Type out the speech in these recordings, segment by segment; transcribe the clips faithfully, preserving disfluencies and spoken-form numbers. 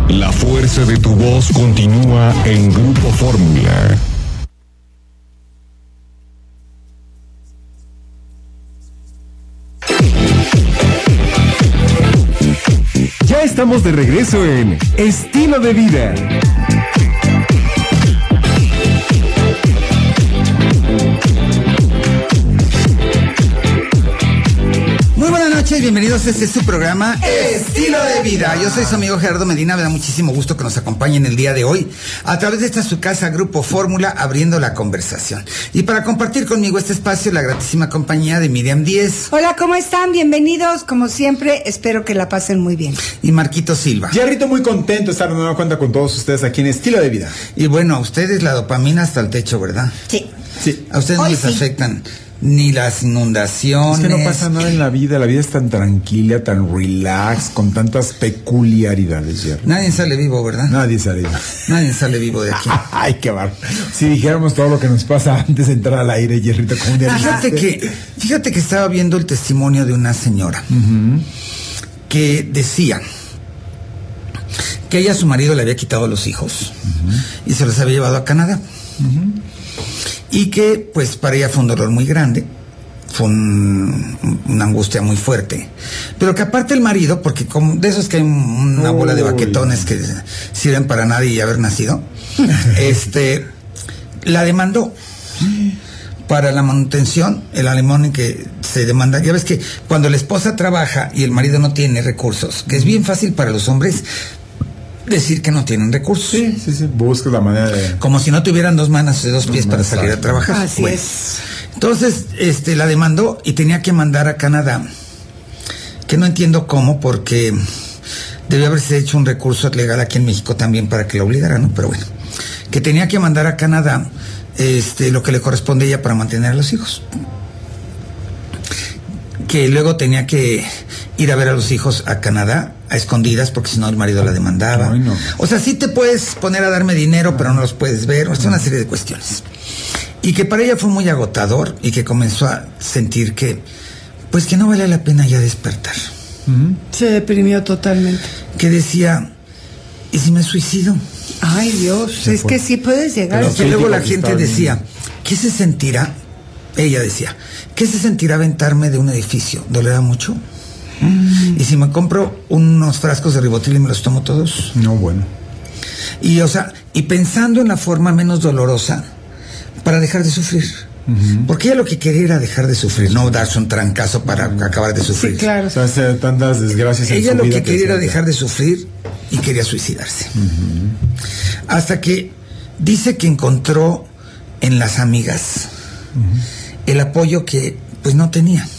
La fuerza de tu voz continúa en Grupo Fórmula. Ya estamos de regreso en Estilo de Vida. Muy buenas noches, bienvenidos a este es su programa Estilo de Vida. Yo soy su amigo Gerardo Medina, me da muchísimo gusto que nos acompañen el día de hoy a través de esta su casa Grupo Fórmula, abriendo la conversación. Y para compartir conmigo este espacio, la gratísima compañía de Miriam Díez. Hola, ¿cómo están? Bienvenidos, como siempre, espero que la pasen muy bien. Y Marquito Silva. Jerrito, muy contento de estar de nueva cuenta con todos ustedes aquí en Estilo de Vida. Y bueno, a ustedes la dopamina hasta el techo, ¿verdad? Sí. Sí. A ustedes Hoy no les sí. afectan ni las inundaciones. Es que no pasa nada en la vida, la vida es tan tranquila, tan relax, con tantas peculiaridades, Jerry. Nadie sale vivo, ¿verdad? Nadie sale. Nadie sale vivo de aquí. Ay, qué bar. Si dijéramos todo lo que nos pasa antes de entrar al aire, Jerrito, como un día Fíjate que, fíjate que estaba viendo el testimonio de una señora uh-huh. que decía que ella a su marido le había quitado los hijos uh-huh. y se los había llevado a Canadá. Uh-huh. Y que pues para ella fue un dolor muy grande, fue un, una angustia muy fuerte, pero que aparte el marido, porque como de esos que hay una bola de baquetones que sirven para nada y haber nacido, este la demandó para la manutención, el alimony que se demanda. Ya ves que cuando la esposa trabaja y el marido no tiene recursos, que es bien fácil para los hombres decir que no tienen recursos. Sí, sí, sí. Busca la manera de... Como si no tuvieran dos manos y dos pies no, para no salir a trabajar. Así bueno, es. Entonces, este, la demandó y tenía que mandar a Canadá. Que no entiendo cómo, porque debió haberse hecho un recurso legal aquí en México también para que la obligara, ¿no? Pero bueno, que tenía que mandar a Canadá este, lo que le corresponde a ella para mantener a los hijos. Que luego tenía que ir a ver a los hijos a Canadá a escondidas porque si no el marido la demandaba. Ay, no. O sea, sí te puedes poner a darme dinero, pero no los puedes ver. O sea, una serie de cuestiones. Y que para ella fue muy agotador y que comenzó a sentir que, pues que no valía la pena ya despertar. Uh-huh. Se deprimió totalmente. Que decía, ¿y si me suicido? Ay, Dios, Se es fue. que sí puedes llegar. Pero que luego la gente decía, ¿qué se sentirá? Ella decía, ¿qué se sentirá aventarme de un edificio? ¿Dolerá mucho? Mm. ¿Y si me compro unos frascos de Ribotril y me los tomo todos? No, bueno. Y, o sea, y pensando en la forma menos dolorosa para dejar de sufrir. Uh-huh. Porque ella lo que quería era dejar de sufrir, no darse un trancazo para uh-huh. acabar de sufrir. Sí, claro. O sea, hace tantas desgracias en ella su lo vida que quería que era dejar de sufrir y quería suicidarse. Uh-huh. Hasta que dice que encontró en las amigas uh-huh. el apoyo que pues no tenía.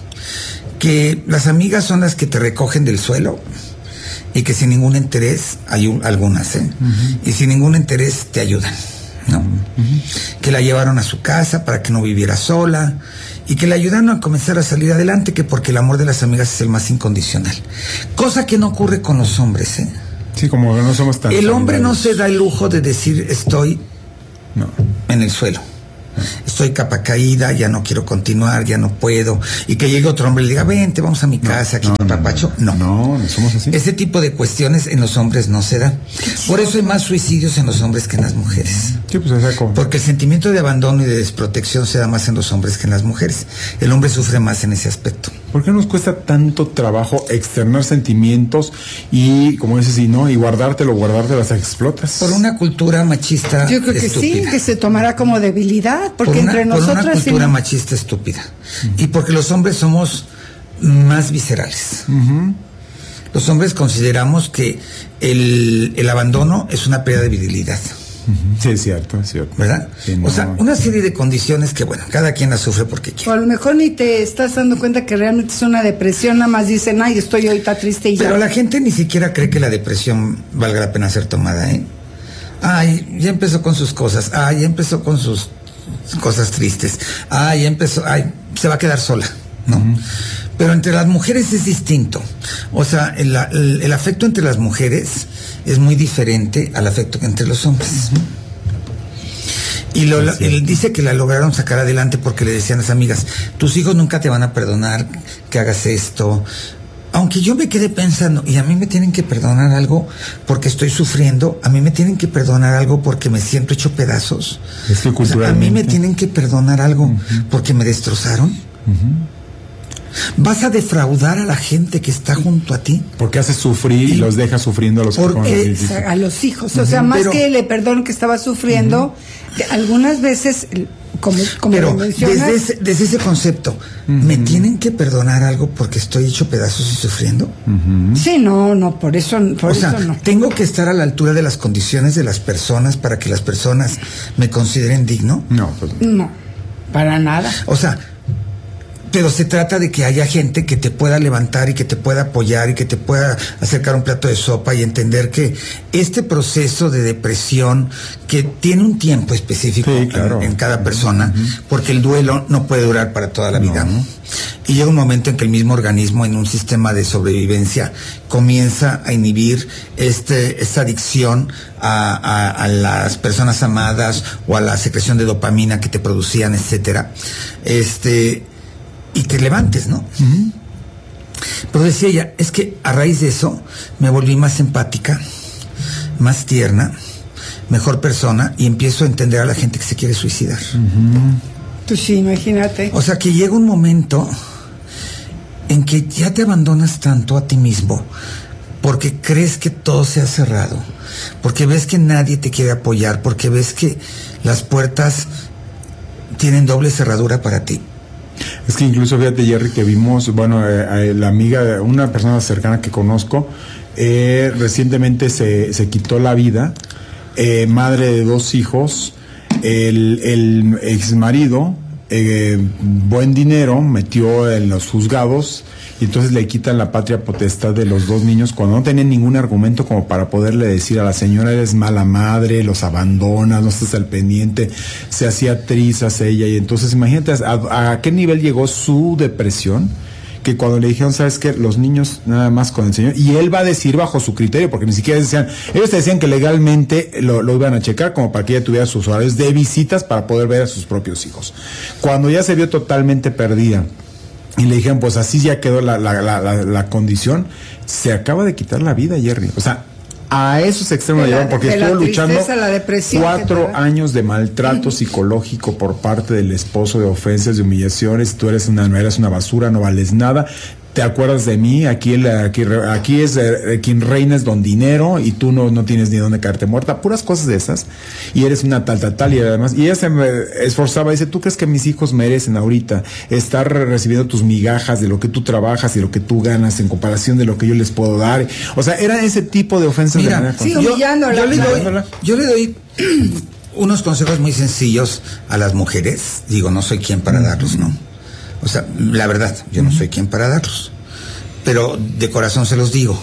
Que las amigas son las que te recogen del suelo y que sin ningún interés, hay un, algunas, ¿eh? Uh-huh. Y sin ningún interés te ayudan, ¿no? Uh-huh. Que la llevaron a su casa para que no viviera sola y que la ayudaron a comenzar a salir adelante, que porque el amor de las amigas es el más incondicional. Cosa que no ocurre con los hombres, ¿eh? Sí, como que no somos tan... El hombre no se da el lujo de decir estoy no. en el suelo. Estoy capa caída, ya no quiero continuar, ya no puedo. Y que llegue otro hombre y le diga, vente, vamos a mi casa, aquí, no, no, papacho. No. No, no somos así. Ese tipo de cuestiones en los hombres no se da. Por eso hay más suicidios en los hombres que en las mujeres. Sí, pues es como... Porque el sentimiento de abandono y de desprotección se da más en los hombres que en las mujeres. El hombre sufre más en ese aspecto. ¿Por qué nos cuesta tanto trabajo externar sentimientos y, como dices, y no, y guardártelo, guardártelo hasta que explotas? Por una cultura machista Yo creo que estúpida. sí, que se tomará como debilidad, porque por una, entre nosotros... Por una cultura sí... machista estúpida. Uh-huh. Y porque los hombres somos más viscerales. Uh-huh. Los hombres consideramos que el, el abandono es una pérdida de virilidad. Uh-huh. Sí, es cierto, es cierto. ¿Verdad? Sí, no. O sea, una serie de condiciones que, bueno, cada quien las sufre porque quiere. O a lo mejor ni te estás dando cuenta que realmente es una depresión, nada más dicen, ay, estoy ahorita triste y ya. Pero la gente ni siquiera cree que la depresión valga la pena ser tomada, ¿eh? Ay, ya empezó con sus cosas. Ay, ya empezó con sus cosas tristes. Ay, ya empezó. Ay, se va a quedar sola, ¿no? Uh-huh. Pero entre las mujeres es distinto. O sea, el, el, el afecto entre las mujeres es muy diferente al afecto entre los hombres. Uh-huh. Y lo, sí, él dice que la lograron sacar adelante porque le decían a las amigas, tus hijos nunca te van a perdonar que hagas esto. aunque yo me quedé pensando, y a mí me tienen que perdonar algo porque estoy sufriendo, a mí me tienen que perdonar algo porque me siento hecho pedazos. Es que o sea, a mí me tienen que perdonar algo uh-huh. porque me destrozaron. Uh-huh. ¿Vas a defraudar a la gente que está junto a ti? Porque haces sufrir y, y los dejas sufriendo a los hijos. A los hijos. O sea, uh-huh. más Pero, que le perdono que estaba sufriendo, uh-huh. algunas veces, como, como Pero mencionas, desde ese, desde ese concepto, uh-huh. ¿me tienen que perdonar algo porque estoy hecho pedazos y sufriendo? Uh-huh. Sí, no, no, por eso, por o eso sea, no. ¿tengo que estar a la altura de las condiciones de las personas para que las personas me consideren digno? No, pues no. No, para nada. O sea, pero se trata de que haya gente que te pueda levantar y que te pueda apoyar y que te pueda acercar un plato de sopa y entender que este proceso de depresión que tiene un tiempo específico sí, claro. en, en cada persona, uh-huh. porque el duelo no puede durar para toda la vida, ¿no? Y llega un momento en que el mismo organismo en un sistema de sobrevivencia comienza a inhibir este, esta adicción a, a, a las personas amadas o a la secreción de dopamina que te producían, etcétera. Este... y te levantes, ¿no? Uh-huh. Pero decía ella, es que a raíz de eso me volví más empática, más tierna, mejor persona y empiezo a entender a la gente que se quiere suicidar. Uh-huh. Pues sí, imagínate. O sea que llega un momento en que ya te abandonas tanto a ti mismo porque crees que todo se ha cerrado, porque ves que nadie te quiere apoyar, porque ves que las puertas tienen doble cerradura para ti. Es que incluso fíjate, Jerry, que vimos, bueno, eh, eh, la amiga, una persona cercana que conozco, eh, recientemente se, se quitó la vida, eh, madre de dos hijos, el, el ex marido, eh, buen dinero, metió en los juzgados y entonces le quitan la patria potestad de los dos niños cuando no tenían ningún argumento como para poderle decir a la señora, eres mala madre, los abandonas, no estás al pendiente, se hacía trizas ella. Y entonces imagínate a, a qué nivel llegó su depresión, que cuando le dijeron, ¿sabes qué? Los niños nada más con el señor, y él va a decir bajo su criterio, porque ni siquiera decían, ellos te decían que legalmente lo, lo iban a checar como para que ella tuviera sus horarios de visitas para poder ver a sus propios hijos. Cuando ya se vio totalmente perdida, y le dijeron, pues así ya quedó la, la, la, la, la condición, se acaba de quitar la vida, Jerry. O sea, a esos extremos llevaron, porque estuvo luchando cuatro años de maltrato psicológico por parte del esposo, de ofensas, de humillaciones. Tú eres una, no eres una basura, no vales nada. ¿Te acuerdas de mí? Aquí, el, aquí, aquí es eh, quien reina es don dinero y tú no, no tienes ni dónde caerte muerta. Puras cosas de esas. Y eres una tal, tal, tal. Y además, y ella se esforzaba y dice, ¿tú crees que mis hijos merecen ahorita estar recibiendo tus migajas de lo que tú trabajas y lo que tú ganas en comparación de lo que yo les puedo dar? O sea, era ese tipo de ofensas. Mira, de sí, humillándola. Yo, yo, le doy, yo le doy unos consejos muy sencillos a las mujeres. Digo, no soy quien para darlos, ¿no? O sea, la verdad, yo no soy quien para darlos. Pero de corazón se los digo.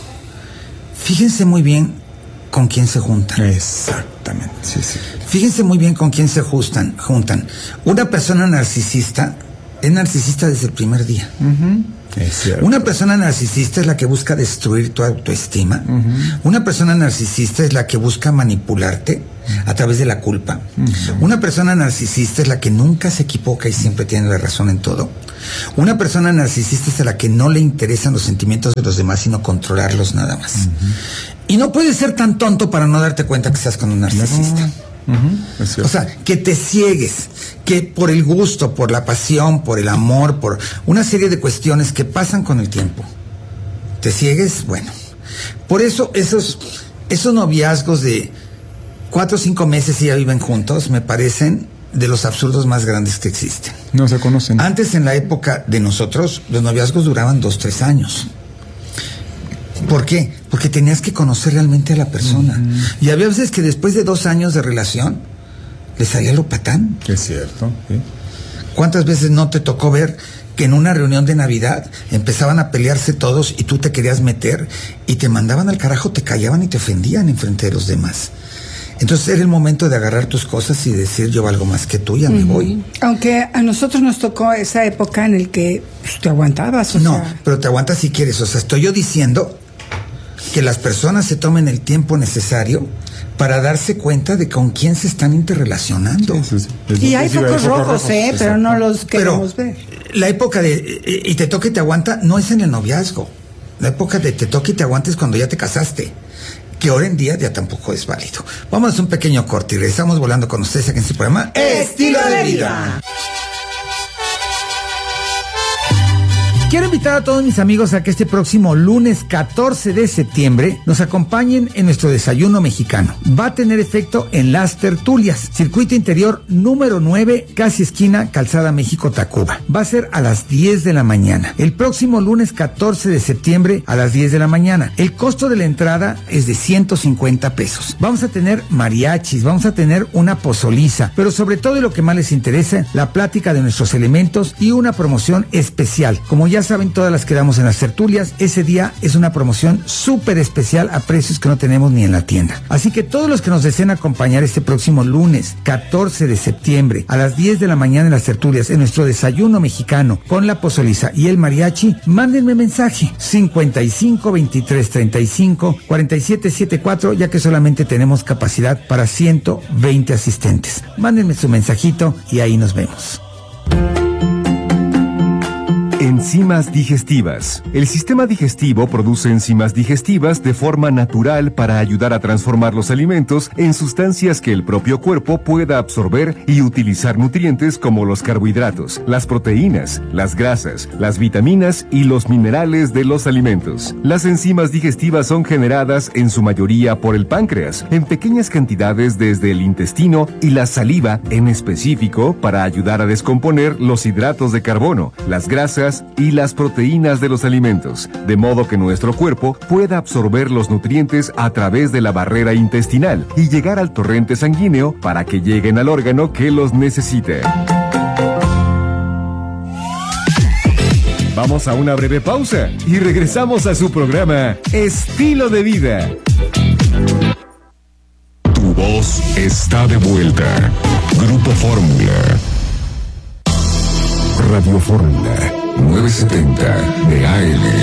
Fíjense muy bien con quién se juntan. Exactamente, sí, sí. Fíjense muy bien con quién se juntan. juntan. Una persona narcisista es narcisista desde el primer día. Uh-huh. Es Una persona narcisista es la que busca destruir tu autoestima. Uh-huh. Una persona narcisista es la que busca manipularte uh-huh. a través de la culpa. Uh-huh. Una persona narcisista es la que nunca se equivoca y siempre tiene la razón en todo. Una persona narcisista es a la que no le interesan los sentimientos de los demás, sino controlarlos nada más. Uh-huh. Y no puedes ser tan tonto para no darte cuenta que estás con un narcisista. Uh-huh. Uh-huh. O sea, que te ciegues, que por el gusto, por la pasión, por el amor, por una serie de cuestiones que pasan con el tiempo, te ciegues, bueno. Por eso esos, esos noviazgos de cuatro o cinco meses y ya viven juntos, me parecen de los absurdos más grandes que existen. No se conocen. Antes, en la época de nosotros, los noviazgos duraban dos, tres años. ¿Por qué? Porque tenías que conocer realmente a la persona. Uh-huh. Y había veces que después de dos años de relación, le salía lo patán. Es cierto, sí. ¿Cuántas veces no te tocó ver que en una reunión de Navidad empezaban a pelearse todos y tú te querías meter y te mandaban al carajo, te callaban y te ofendían enfrente de los demás? Entonces era el momento de agarrar tus cosas y decir, yo valgo más que tú, ya uh-huh. me voy. Aunque a nosotros nos tocó esa época en el que pues, te aguantabas. O no, sea... pero te aguantas si quieres. O sea, estoy yo diciendo que las personas se tomen el tiempo necesario para darse cuenta de con quién se están interrelacionando. Sí, sí, sí. Y hay focos rojos, rojos, eh, exacto. Pero no los queremos pero ver. La época de y te toque te aguanta no es en el noviazgo. La época de te toque y te aguantes cuando ya te casaste, que ahora en día ya tampoco es válido. Vamos a hacer un pequeño corte y regresamos volando con ustedes aquí en este programa Estilo de Vida. Quiero invitar a todos mis amigos a que este próximo lunes catorce de septiembre nos acompañen en nuestro desayuno mexicano. Va a tener efecto en Las Tertulias, circuito interior número nueve, casi esquina Calzada México-Tacuba. Va a ser a las diez de la mañana. El próximo lunes catorce de septiembre a las diez de la mañana. El costo de la entrada es de ciento cincuenta pesos. Vamos a tener mariachis, vamos a tener una pozoliza, pero sobre todo y lo que más les interesa, la plática de nuestros elementos y una promoción especial. Como ya saben, todas las que damos en las tertulias, ese día es una promoción súper especial a precios que no tenemos ni en la tienda. Así que todos los que nos deseen acompañar este próximo lunes catorce de septiembre a las diez de la mañana en las tertulias, en nuestro desayuno mexicano con la pozoliza y el mariachi, mándenme mensaje cincuenta y cinco veintitrés treinta y cinco cuarenta y siete setenta y cuatro, ya que solamente tenemos capacidad para ciento veinte asistentes. Mándenme su mensajito y ahí nos vemos. Enzimas digestivas. El sistema digestivo produce enzimas digestivas de forma natural para ayudar a transformar los alimentos en sustancias que el propio cuerpo pueda absorber y utilizar nutrientes como los carbohidratos, las proteínas, las grasas, las vitaminas y los minerales de los alimentos. Las enzimas digestivas son generadas en su mayoría por el páncreas, en pequeñas cantidades desde el intestino y la saliva en específico para ayudar a descomponer los hidratos de carbono, las grasas y las proteínas de los alimentos, de modo que nuestro cuerpo pueda absorber los nutrientes a través de la barrera intestinal y llegar al torrente sanguíneo para que lleguen al órgano que los necesite. Vamos a una breve pausa y regresamos a su programa Estilo de Vida. Tu voz está de vuelta. Grupo Fórmula. Radio Fórmula novecientos setenta de A M.